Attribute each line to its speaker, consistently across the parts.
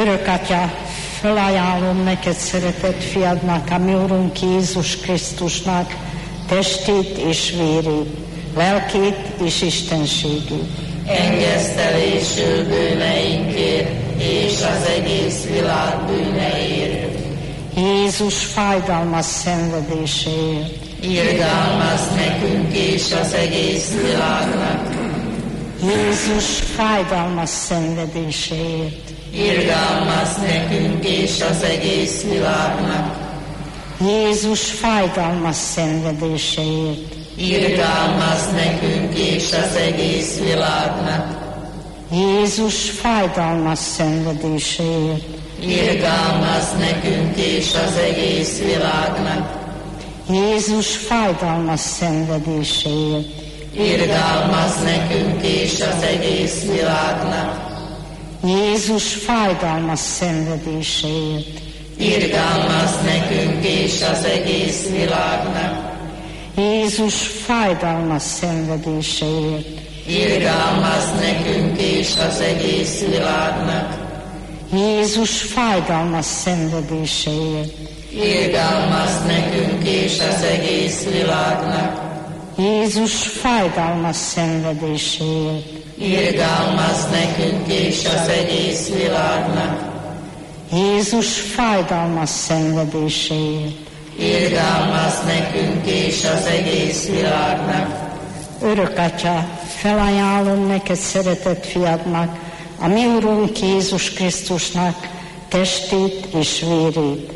Speaker 1: Örök Atya, felajánlom neked szeretett fiadnak, a mi Urunk Jézus Krisztusnak testét és vérét, lelkét és istenségét.
Speaker 2: Engesztelésül bűneinkért és az egész világ bűneiért.
Speaker 1: Jézus fájdalmas szenvedéséért.
Speaker 2: Irgalmazz nekünk és az egész világnak.
Speaker 1: Jézus fájdalmas szenvedéséért.
Speaker 2: Irgalmazz nekünk és az egész világnak.
Speaker 1: Jézus fájdalmas szenvedéséért.
Speaker 2: Irgalmazz nekünk és az egész világnak.
Speaker 1: Jézus fájdalmas szenvedéséért.
Speaker 2: Irgalmazz nekünk és az egész világnak.
Speaker 1: Jézus fájdalmas szenvedéséért.
Speaker 2: Irgalmazz nekünk és az egész világnak.
Speaker 1: Jézus fájdalmas szenvedéséért.
Speaker 2: Irgalmazz nekünk és az egész világnak.
Speaker 1: Jézus fájdalmas szenvedéséért.
Speaker 2: Irgalmazz nekünk és az egész világnak.
Speaker 1: Jézus fájdalmas szenvedéséért.
Speaker 2: Irgalmazz nekünk és az egész világnak.
Speaker 1: Jézus fájdalmas szenvedéséért.
Speaker 2: Irgalmazz nekünk és az egész világnak.
Speaker 1: Jézus fájdalmas szenvedéséért.
Speaker 2: Irgalmazz nekünk és az egész világnak.
Speaker 1: Örök Atya, felajánlom neked szeretett fiadnak, a mi Urunk Jézus Krisztusnak testét és vérét,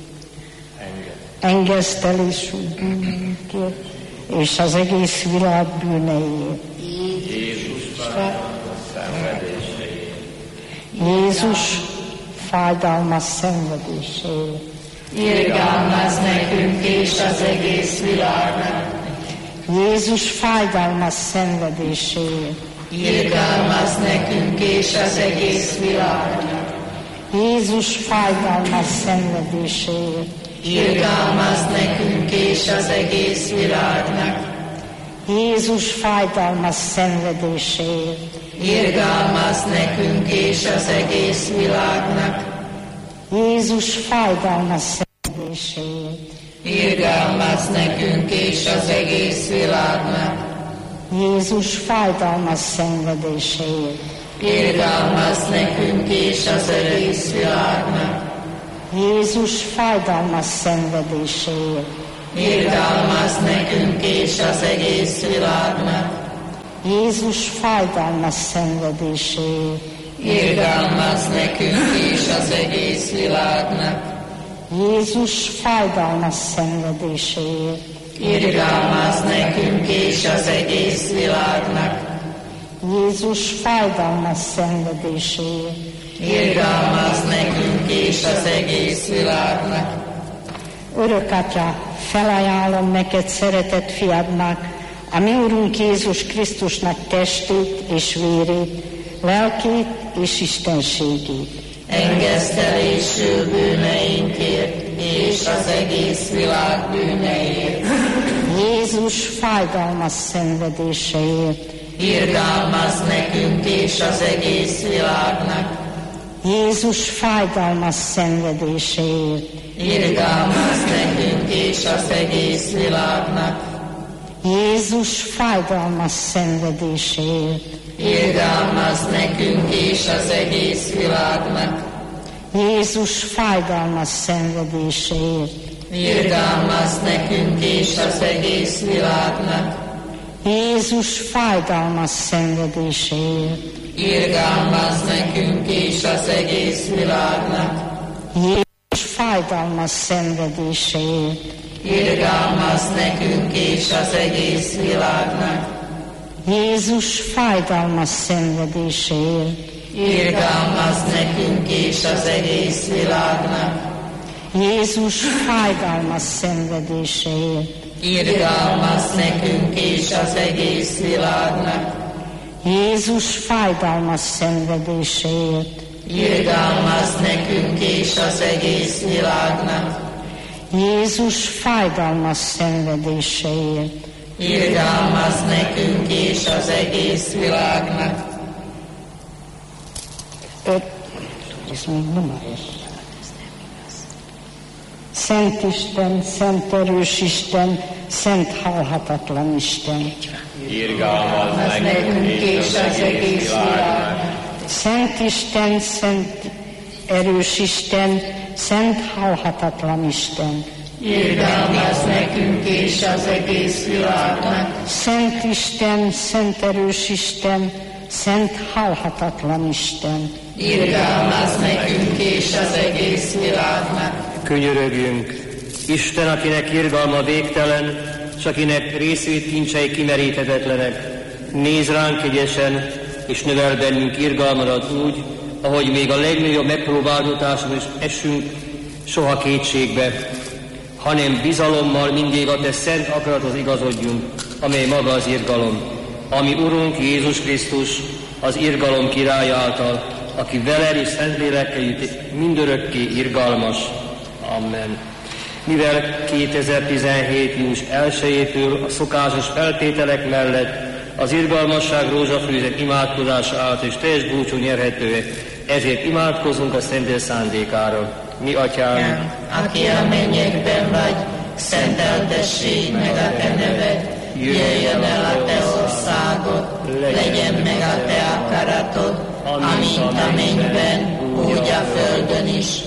Speaker 1: engesztelésű bűneinkért és az egész világ bűneiért.
Speaker 3: Jézus fájdalmas szenvedéséért.
Speaker 1: Jézus fájdalmas szenvedéséért.
Speaker 2: Irgalmazz nekünk és az egész világnak.
Speaker 1: Jézus fájdalmas szenvedéséért.
Speaker 2: Irgalmazz nekünk és az egész világnak.
Speaker 1: Jézus fájdalmas szenvedéséért.
Speaker 2: Irgalmazz nekünk és az egész világnak.
Speaker 1: Jézus fájdalmas szenvedéséért.
Speaker 2: Irgalmazz nekünk és az egész világnak.
Speaker 1: Jézus fájdalmas szenvedéséért.
Speaker 2: Irgalmazz nekünk és az egész világnak.
Speaker 1: Jézus fájdalmas szenvedéséért.
Speaker 2: Irgalmazz nekünk és az egész világnak.
Speaker 1: Jézus fájdalmas szenvedéséért.
Speaker 2: Irgalmazz nekünk és az egész világnak.
Speaker 1: Jézus fájdalmas szenvedéséért.
Speaker 2: Irgalmazz nekünk és az egész világnak.
Speaker 1: Jézus fájdalmas szenvedéséért.
Speaker 2: Irgalmazz nekünk és az egész világnak.
Speaker 1: Jézus fájdalmas szenvedéséért.
Speaker 2: Irgalmazz nekünk és az egész világnak.
Speaker 1: Örök Atya, felajánlom neked szeretett fiadnak, a mi Urunk Jézus Krisztusnak testét és vérét, lelkét és istenségét.
Speaker 2: Engesztelésül bűneinkért és az egész világ bűneiért.
Speaker 1: Jézus fájdalmas szenvedéseért.
Speaker 2: Irgalmazz nekünk és az egész világnak.
Speaker 1: Jézus fájdalmas szenvedéseért.
Speaker 2: Irgalmazz nekünk és az egész világnak.
Speaker 1: Jézus fájdalmas szenvedéseért.
Speaker 2: Irgalmazz nekünk és az egész világnak.
Speaker 1: Jézus fájdalmas szenvedéseért.
Speaker 2: Irgalmazz nekünk és az egész világnak.
Speaker 1: Jézus fájdalmas szenvedéseért.
Speaker 2: Irgalmazz nekünk és az egész világnak.
Speaker 1: Jézus fájdalmas szenvedéseért.
Speaker 2: Irgalmazz nekünk és az egész világnak.
Speaker 1: Jézus fájdalmas szenvedéseért.
Speaker 2: Irgalmazz nekünk és az egész világnak.
Speaker 1: Jézus fájdalmas szenvedéseért.
Speaker 2: Irgalmazz nekünk és az egész világnak.
Speaker 1: Jézus fájdalmas szenvedéseért.
Speaker 2: Irgalmazz nekünk és az egész világnak.
Speaker 1: Jézus fájdalmas szenvedéseért.
Speaker 2: Irgalmazz nekünk és az egész világnak.
Speaker 1: ez még nem áll. Szent Isten, szent erős Isten, szent halhatatlan Isten.
Speaker 3: Irgalmazz nekünk és az egész világnak.
Speaker 1: Szent Isten, szent erős Isten, szent halhatatlan Isten.
Speaker 2: Irgalmazz nekünk és az egész világnak.
Speaker 1: Szent Isten, szent erős Isten, szent halhatatlan Isten.
Speaker 2: Irgalmazz nekünk és az egész világnak.
Speaker 4: Könyörögjünk! Isten, akinek irgalma végtelen, s akinek részvét kincsei kimeríthetetlenek, nézz ránk kegyesen, és növel bennünk irgalmadat úgy, ahogy még a legnagyobb megpróbáltatáson is esünk soha kétségbe, hanem bizalommal mindig a te szent akarathoz igazodjunk, amely maga az irgalom, ami Urunk Jézus Krisztus, az irgalom királya által, aki veled és Szentlélekkel mindörökké irgalmas. Amen. Mivel 2017. június 1-től a szokásos feltételek mellett az irgalmasság rózsafűzet imádkozása által és teljes búcsú nyerhető, ezért imádkozunk a szentély szándékára. Mi, Atyám,
Speaker 2: aki a mennyekben vagy, szenteltessék meg a te neved, jöjjön el a te országod, legyen meg a te akaratod, amint a mennyben, úgy a földön is.